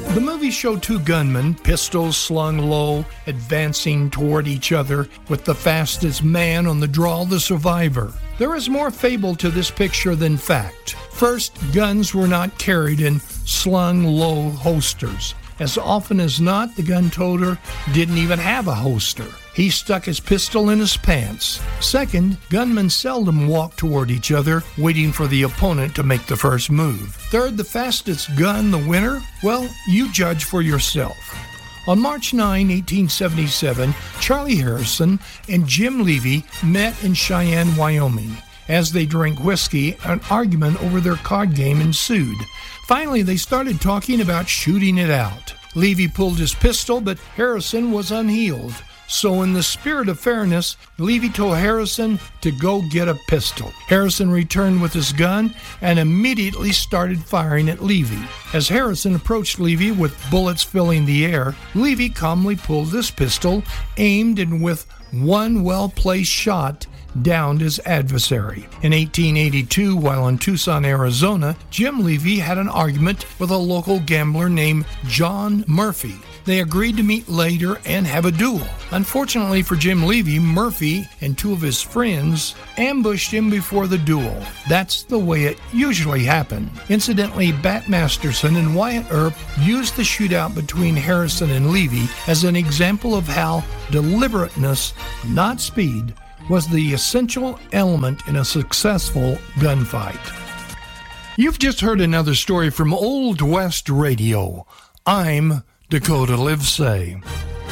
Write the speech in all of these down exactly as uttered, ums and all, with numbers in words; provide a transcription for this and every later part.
The movie showed two gunmen, pistols slung low, advancing toward each other, with the fastest man on the draw the survivor. There is more fable to this picture than fact. First, guns were not carried in slung low holsters. As often as not, the gun-toter didn't even have a holster. He stuck his pistol in his pants. Second, gunmen seldom walked toward each other, waiting for the opponent to make the first move. Third, the fastest gun the winner? Well, you judge for yourself. On March ninth, eighteen seventy-seven, Charlie Harrison and Jim Levy met in Cheyenne, Wyoming. As they drank whiskey, an argument over their card game ensued. Finally, they started talking about shooting it out. Levy pulled his pistol, but Harrison was unhealed. So in the spirit of fairness, Levy told Harrison to go get a pistol. Harrison returned with his gun and immediately started firing at Levy. As Harrison approached Levy with bullets filling the air, Levy calmly pulled his pistol, aimed, and with one well-placed shot, downed his adversary. In eighteen eighty-two, while in Tucson, Arizona, Jim Levy had an argument with a local gambler named John Murphy. They agreed to meet later and have a duel. Unfortunately for Jim Levy, Murphy and two of his friends ambushed him before the duel. That's the way it usually happened. Incidentally, Bat Masterson and Wyatt Earp used the shootout between Harrison and Levy as an example of how deliberateness, not speed, was the essential element in a successful gunfight. You've just heard another story from Old West Radio. I'm Dakota Livesay.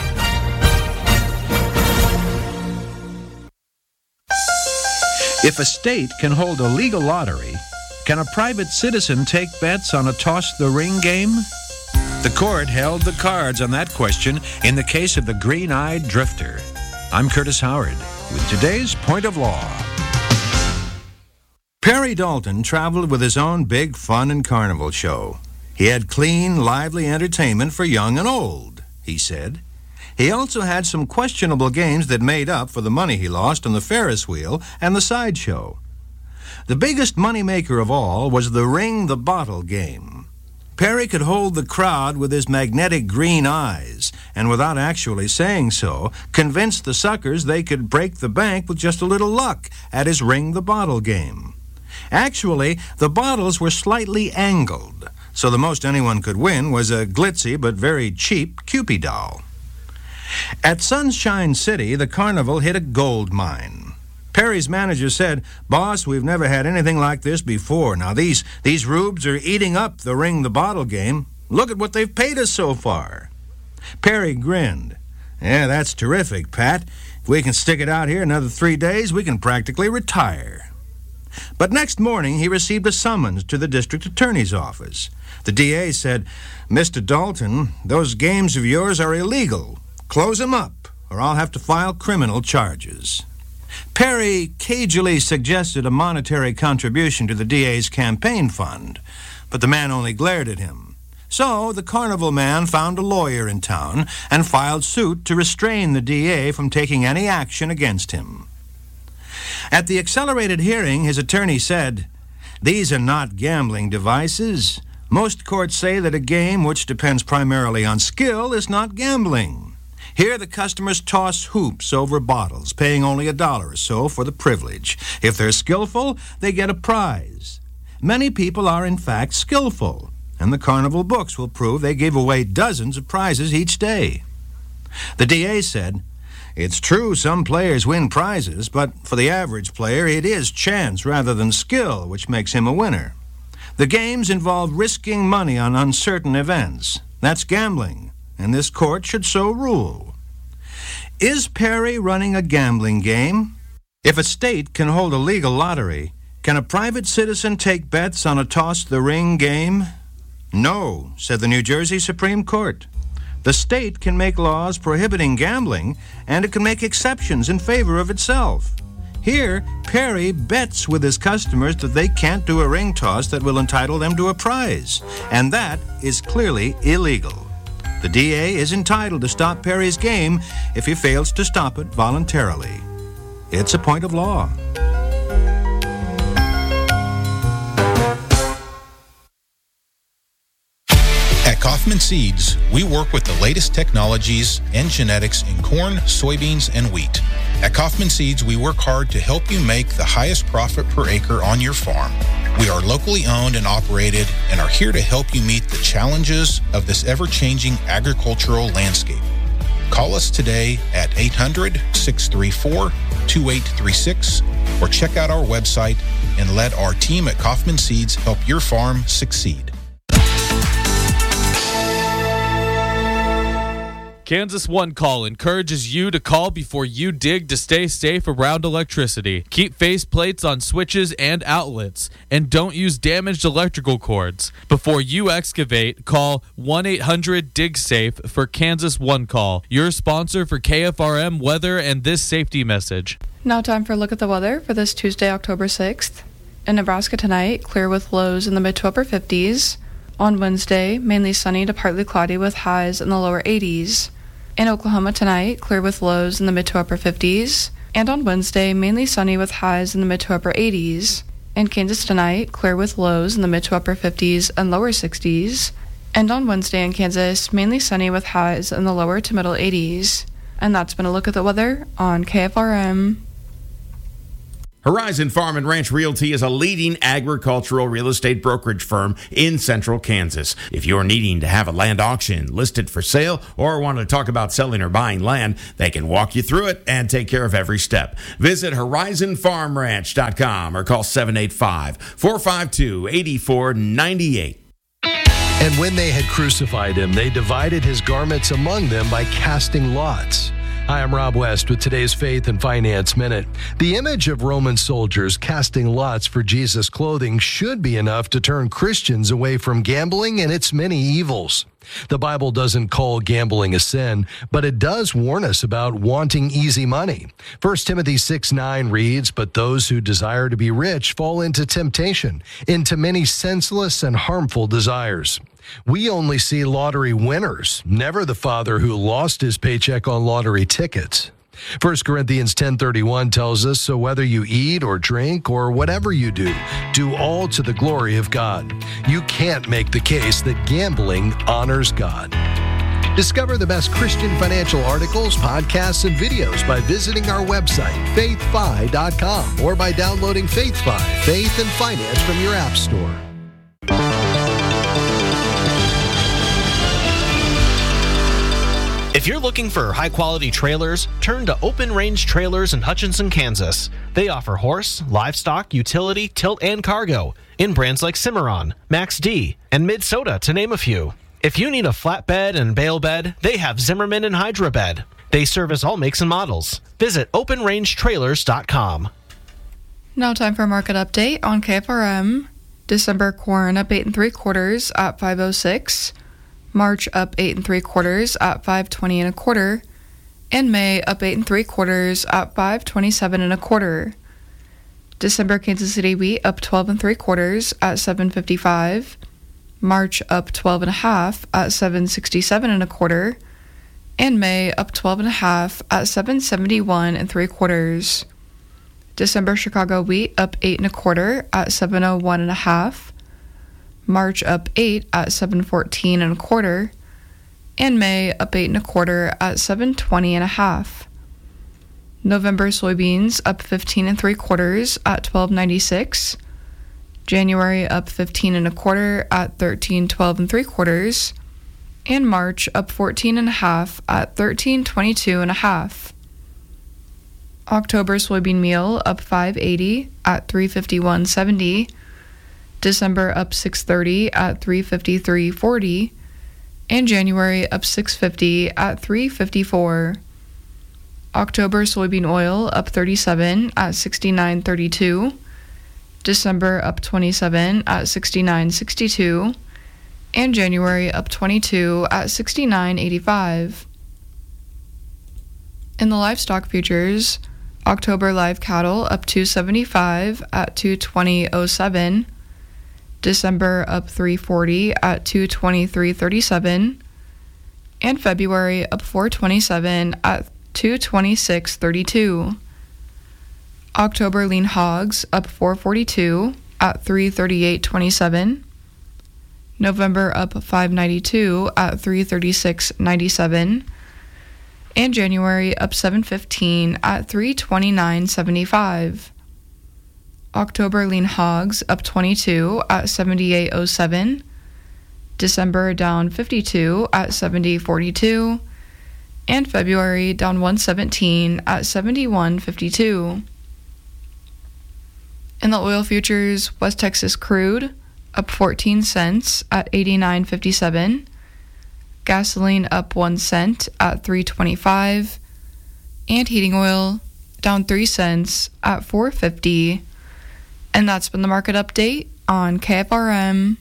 If a state can hold a legal lottery, can a private citizen take bets on a toss-the-ring game? The court held the cards on that question in the case of the Green-Eyed Drifter. I'm Curtis Howard with today's Point of Law. Perry Dalton traveled with his own big fun and carnival show. He had clean, lively entertainment for young and old, he said. He also had some questionable games that made up for the money he lost on the Ferris wheel and the sideshow. The biggest moneymaker of all was the Ring the Bottle game. Perry could hold the crowd with his magnetic green eyes, and without actually saying so, convinced the suckers they could break the bank with just a little luck at his Ring the Bottle game. Actually, the bottles were slightly angled, so the most anyone could win was a glitzy but very cheap Kewpie doll. At Sunshine City, the carnival hit a gold mine. Perry's manager said, "Boss, we've never had anything like this before. Now, these, these rubes are eating up the Ring the Bottle game. Look at what they've paid us so far." Perry grinned. "Yeah, that's terrific, Pat. If we can stick it out here another three days, we can practically retire." But next morning, he received a summons to the district attorney's office. The D A said, "Mister Dalton, those games of yours are illegal. Close them up, or I'll have to file criminal charges." Perry cagily suggested a monetary contribution to the D A's campaign fund, but the man only glared at him. So the carnival man found a lawyer in town and filed suit to restrain the D A from taking any action against him. At the accelerated hearing, his attorney said, "These are not gambling devices. Most courts say that a game which depends primarily on skill is not gambling. Here the customers toss hoops over bottles, paying only a dollar or so for the privilege. If they're skillful, they get a prize. Many people are in fact skillful, and the carnival books will prove they give away dozens of prizes each day." The D A said, "It's true some players win prizes, but for the average player it is chance rather than skill which makes him a winner. The games involve risking money on uncertain events. That's gambling, and this court should so rule." Is Perry running a gambling game? If a state can hold a legal lottery, can a private citizen take bets on a toss-the-ring game? No, said the New Jersey Supreme Court. The state can make laws prohibiting gambling, and it can make exceptions in favor of itself. Here, Perry bets with his customers that they can't do a ring toss that will entitle them to a prize, and that is clearly illegal. The D A is entitled to stop Perry's game if he fails to stop it voluntarily. It's a point of law. At Kaufman Seeds, we work with the latest technologies and genetics in corn, soybeans, and wheat. At Kaufman Seeds, we work hard to help you make the highest profit per acre on your farm. We are locally owned and operated and are here to help you meet the challenges of this ever-changing agricultural landscape. Call us today at eight hundred, six three four, two eight three six or check out our website and let our team at Kaufman Seeds help your farm succeed. Kansas One Call encourages you to call before you dig to stay safe around electricity. Keep faceplates on switches and outlets, and don't use damaged electrical cords. Before you excavate, call one eight hundred dig safe for Kansas One Call, your sponsor for K F R M weather and this safety message. Now time for a look at the weather for this Tuesday, October sixth. In Nebraska tonight, clear with lows in the mid to upper fifties. On Wednesday, mainly sunny to partly cloudy with highs in the lower eighties. In Oklahoma tonight, clear with lows in the mid to upper fifties. And on Wednesday, mainly sunny with highs in the mid to upper eighties. In Kansas tonight, clear with lows in the mid to upper fifties and lower sixties. And on Wednesday in Kansas, mainly sunny with highs in the lower to middle eighties. And that's been a look at the weather on K F R M. Horizon Farm and Ranch Realty is a leading agricultural real estate brokerage firm in central Kansas. If you're needing to have a land auction listed for sale or want to talk about selling or buying land, they can walk you through it and take care of every step. Visit horizon farm ranch dot com or call seven eight five, four five two, eight four nine eight. And when they had crucified him, they divided his garments among them by casting lots. Hi, I'm Rob West with today's Faith and Finance Minute. The image of Roman soldiers casting lots for Jesus' clothing should be enough to turn Christians away from gambling and its many evils. The Bible doesn't call gambling a sin, but it does warn us about wanting easy money. First Timothy six nine reads, "But those who desire to be rich fall into temptation, into many senseless and harmful desires." We only see lottery winners, never the father who lost his paycheck on lottery tickets. First Corinthians ten thirty-one tells us, "So whether you eat or drink or whatever you do, do all to the glory of God." You can't make the case that gambling honors God. Discover the best Christian financial articles, podcasts, and videos by visiting our website, faith fi dot com, or by downloading FaithFi, Faith and Finance from your app store. If you're looking for high-quality trailers, turn to Open Range Trailers in Hutchinson, Kansas. They offer horse, livestock, utility, tilt, and cargo in brands like Cimarron, Max D, and Mid-Soda, to name a few. If you need a flatbed and bale bed, they have Zimmerman and Hydra Bed. They service all makes and models. Visit open range trailers dot com. Now time for a market update on K F R M. December corn up eight and three quarters at five oh six. March up eight and three quarters at five twenty and a quarter, and May up eight and three quarters at five twenty-seven and a quarter. December Kansas City wheat up twelve and three quarters at seven fifty-five. March up twelve and a half at seven sixty-seven and a quarter, and May up twelve and a half at seven seventy-one and three quarters. December Chicago wheat up eight and a quarter at seven oh one and a half. March up eight at seven fourteen and a quarter, and May up eight and a quarter at seven twenty and a half. November soybeans up fifteen and three quarters at twelve ninety-six. January up fifteen and a quarter at thirteen twelve and three quarters, and March up fourteen and a half at thirteen twenty-two and a half. October soybean meal up five eighty at three fifty-one seventy. December up six thirty at three fifty-three forty, and January up six fifty at three fifty-four. October soybean oil up thirty-seven at sixty-nine thirty-two. December up twenty-seven at sixty-nine sixty-two, and January up twenty-two at sixty-nine eighty-five. In the livestock futures, October live cattle up two seventy-five at two twenty oh seven. December up three forty at two twenty-three thirty-seven, and February up four twenty-seven at two twenty-six thirty-two. October lean hogs up four forty-two at three thirty-eight twenty-seven. November up five ninety-two at three thirty-six ninety-seven. And January up seven fifteen at three twenty-nine seventy-five. October lean hogs up twenty-two at seventy-eight oh seven. December down fifty-two at seventy forty-two. And February down one seventeen at seventy-one fifty-two. In the oil futures, West Texas crude up fourteen cents at eighty-nine fifty-seven. Gasoline up one cent at three twenty-five, and heating oil down three cents at four fifty. And that's been the market update on K F R M.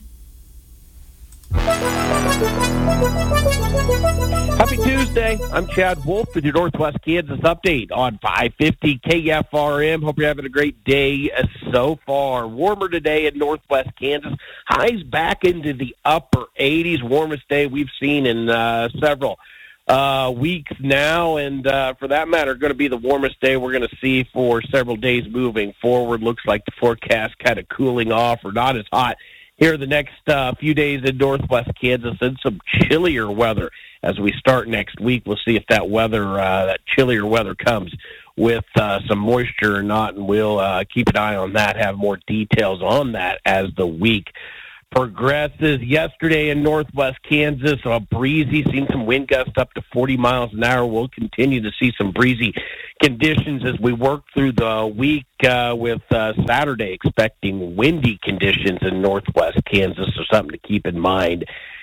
Happy Tuesday. I'm Chad Wolf with your Northwest Kansas update on five fifty K F R M. Hope you're having a great day so far. Warmer today in Northwest Kansas. Highs back into the upper eighties. Warmest day we've seen in uh, several uh, weeks now. And uh, for that matter, going to be the warmest day we're going to see for several days moving forward. Looks like the forecast kind of cooling off or not as hot here the next uh, few days in Northwest Kansas, and some chillier weather as we start next week. We'll see if that weather, uh, that chillier weather comes with uh, some moisture or not, and we'll uh, keep an eye on that, have more details on that as the week progresses. Yesterday in Northwest Kansas, a breezy, seen some wind gusts up to forty miles an hour. We'll continue to see some breezy conditions as we work through the week, uh, with uh, Saturday expecting windy conditions in Northwest Kansas, so something to keep in mind.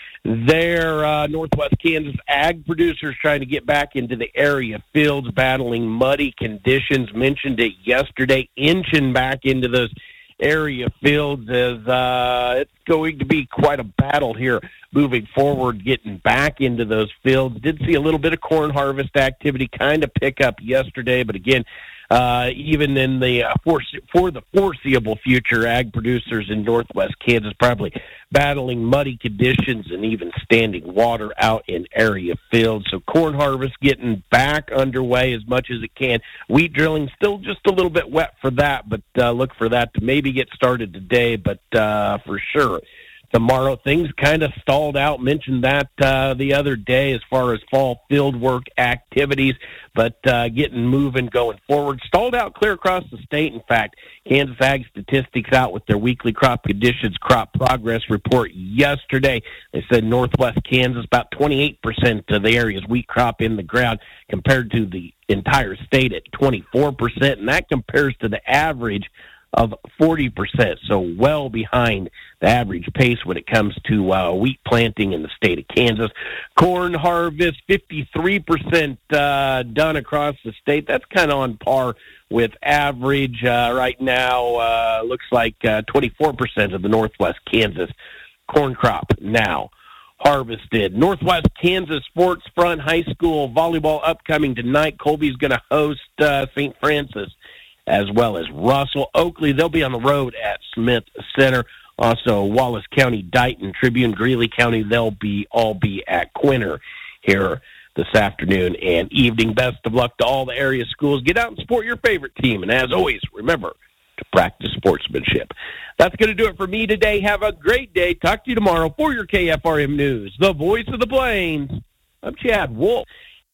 There, uh, Northwest Kansas ag producers trying to get back into the area fields, battling muddy conditions. Mentioned it yesterday, inching back into those area fields as uh, it's going to be quite a battle here moving forward, getting back into those fields. Did see a little bit of corn harvest activity kind of pick up yesterday, but again, uh, even in the uh, for, for the foreseeable future, ag producers in Northwest Kansas probably battling muddy conditions and even standing water out in area fields. So corn harvest getting back underway as much as it can. Wheat drilling still just a little bit wet for that, but uh, look for that to maybe get started today, but uh, for sure tomorrow. Things kind of stalled out. Mentioned that uh, the other day as far as fall field work activities, but uh, getting moving going forward. Stalled out clear across the state. In fact, Kansas Ag Statistics out with their weekly crop conditions, crop progress report yesterday. They said Northwest Kansas, about twenty-eight percent of the area's wheat crop in the ground compared to the entire state at twenty-four percent, and that compares to the average of forty percent, so well behind the average pace when it comes to uh, wheat planting in the state of Kansas. Corn harvest, fifty-three percent uh, done across the state. That's kind of on par with average uh, right now. Uh, looks like uh, twenty-four percent of the Northwest Kansas corn crop now harvested. Northwest Kansas Sports Front High School volleyball upcoming tonight. Colby's going to host uh, Saint Francis as well as Russell. Oakley, they'll be on the road at Smith Center. Also, Wallace County, Dighton, Tribune, Greeley County, they'll be all be at Quinter here this afternoon and evening. Best of luck to all the area schools. Get out and support your favorite team. And as always, remember to practice sportsmanship. That's going to do it for me today. Have a great day. Talk to you tomorrow for your K F R M News. The voice of the Plains. I'm Chad Wolf.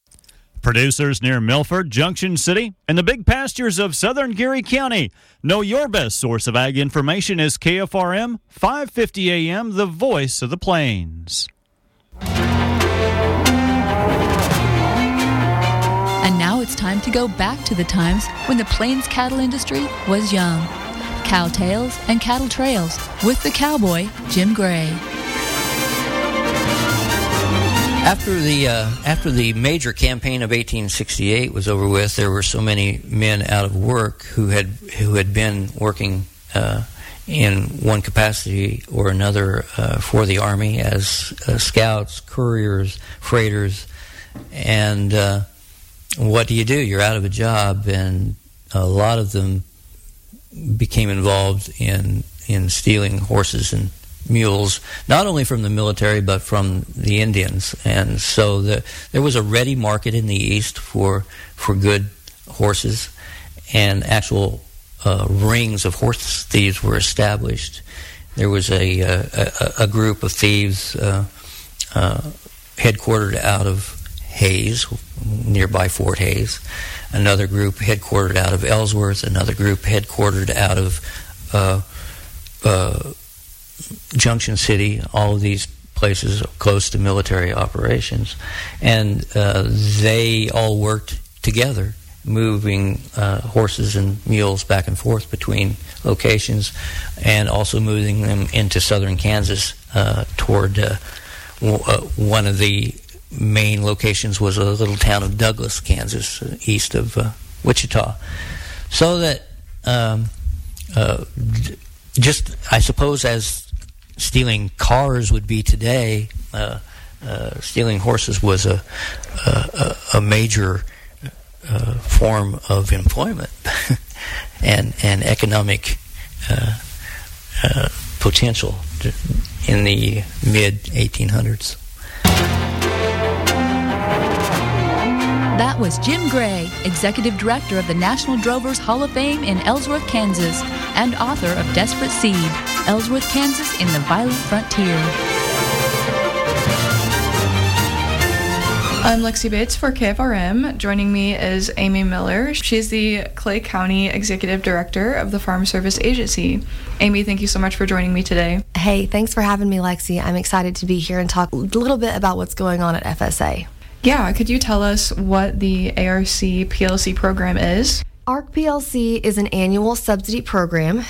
Producers near Milford, Junction City, and the big pastures of southern Geary County. Know your best source of ag information is K F R M, five fifty A M, the voice of the Plains. And now it's time to go back to the times when the Plains cattle industry was young. Cow Tales and Cattle Trails with the cowboy, Jim Gray. After the uh, after the major campaign of eighteen sixty-eight was over with, there were so many men out of work who had who had been working uh, in one capacity or another uh, for the Army as uh, scouts, couriers, freighters, and uh, what do you do? You're out of a job, and a lot of them became involved in in stealing horses and mules, not only from the military but from the Indians. And so the, there was a ready market in the East for for good horses, and actual uh, rings of horse thieves were established. there was a, a, a group of thieves uh, uh, headquartered out of Hays, nearby Fort Hays, another group headquartered out of Ellsworth, another group headquartered out of uh, uh, Junction City, all of these places close to military operations. And uh, they all worked together, moving uh, horses and mules back and forth between locations, and also moving them into southern Kansas uh, toward uh, w- uh, one of the main locations was a little town of Douglas, Kansas, uh, east of uh, Wichita. So that um, uh, just, I suppose, as stealing cars would be today, uh, uh, stealing horses was a a, a major uh, form of employment and and economic uh, uh, potential in the mid eighteen hundreds. That was Jim Gray, Executive Director of the National Drovers Hall of Fame in Ellsworth, Kansas, and author of Desperate Seed, Ellsworth, Kansas in the Violent Frontier. I'm Lexi Bates for K F R M. Joining me is Amy Miller. She's the Clay County Executive Director of the Farm Service Agency. Amy, thank you so much for joining me today. Hey, thanks for having me, Lexi. I'm excited to be here and talk a little bit about what's going on at F S A. Yeah, could you tell us what the A R C P L C program is? A R C P L C is an annual subsidy program